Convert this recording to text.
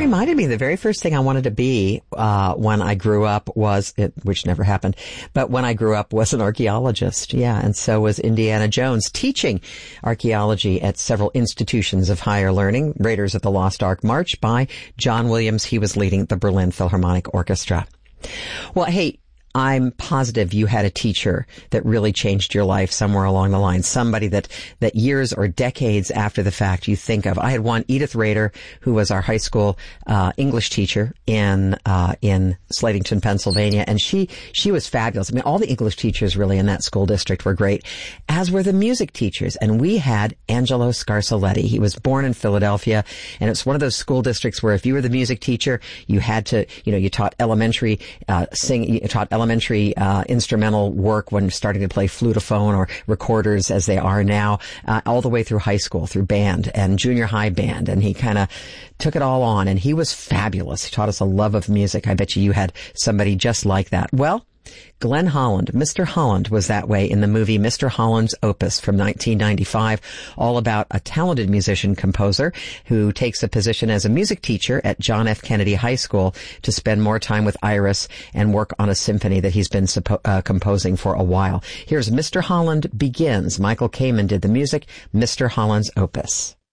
reminded me the very first thing I wanted to be when I grew up which never happened, but when I grew up was an archaeologist. Yeah, and so was Indiana Jones, teaching archaeology at several institutions of higher learning. Raiders of the Lost Ark March by John Williams. He was leading the Berlin Philharmonic Orchestra. Well, hey, I'm positive you had a teacher that really changed your life somewhere along the line. Somebody that years or decades after the fact you think of. I had one, Edith Rader, who was our high school English teacher in Slatington, Pennsylvania, and she was fabulous. I mean, all the English teachers really in that school district were great, as were the music teachers. And we had Angelo Scarsoletti. He was born in Philadelphia, and it's one of those school districts where if you were the music teacher, you had to, you taught elementary instrumental work when starting to play flutophone or recorders as they are now, all the way through high school, through band and junior high band. And he kind of took it all on, and he was fabulous. He taught us a love of music. I bet you had somebody just like that. Well, Glenn Holland, Mr. Holland, was that way in the movie Mr. Holland's Opus from 1995, all about a talented musician-composer who takes a position as a music teacher at John F. Kennedy High School to spend more time with Iris and work on a symphony that he's been composing for a while. Here's Mr. Holland Begins. Michael Kamen did the music, Mr. Holland's Opus.